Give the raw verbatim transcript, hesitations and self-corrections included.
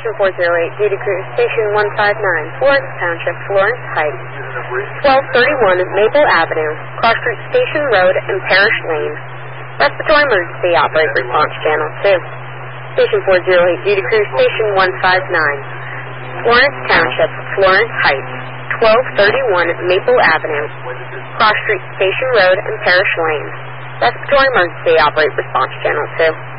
Station four oh eight, due to crew Station one five nine, Florence Township, Florence Heights, twelve thirty-one Maple Avenue, Cross Street Station Road and Parish Lane. Respiratory emergency, operate response channel two. Station four oh eight, due to crew Station one five nine, Florence Township, Florence Heights, twelve thirty-one Maple Avenue, Cross Street Station Road and Parish Lane. Respiratory emergency, operate response channel two.